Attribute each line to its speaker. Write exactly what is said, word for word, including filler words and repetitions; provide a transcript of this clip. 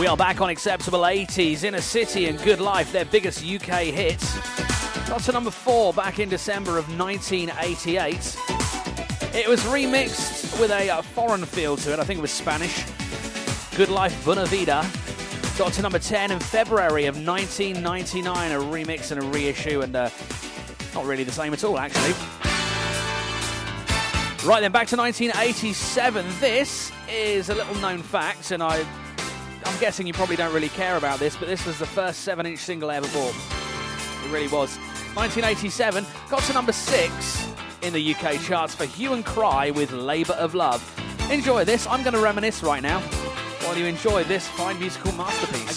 Speaker 1: We are back on Acceptable eighties, Inner City and Good Life, their biggest U K hits. Got to number four back in December of nineteen eighty-eight. It was remixed with a uh, foreign feel to it, I think it was Spanish. Good Life, Buena Vida. Got to number ten in February of nineteen ninety-nine, a remix and a reissue, and uh, not really the same at all, actually. Right then, back to nineteen eighty-seven. This is a little known fact, and I, I'm guessing you probably don't really care about this, but this was the first seven inch single I ever bought. It really was. nineteen eighty-seven, got to number six in the U K charts for Hue and Cry with Labour of Love. Enjoy this. I'm going to reminisce right now while you enjoy this fine musical masterpiece.